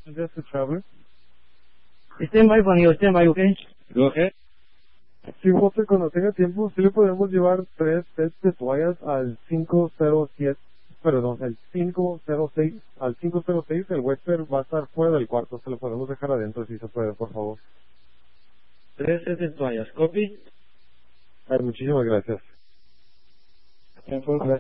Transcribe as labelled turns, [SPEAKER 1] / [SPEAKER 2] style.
[SPEAKER 1] Just a traveler.
[SPEAKER 2] Stand by, amigo, stand by, ¿ok?
[SPEAKER 1] Go ahead. Sí, Walter, cuando tenga tiempo, sí le podemos llevar 3 sets de toallas al 507, perdón, el 506, al 506, el huésped va a estar fuera del cuarto, se lo podemos dejar adentro si se puede, por favor.
[SPEAKER 2] 3 sets de toallas, ¿copy?
[SPEAKER 1] Muchísimas gracias.
[SPEAKER 2] Gracias.